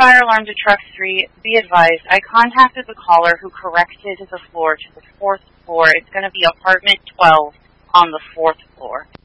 fire alarm to truck 3. Be advised, I contacted the caller who corrected the floor to the 4th floor. It's going to be apartment 12 on the 4th floor.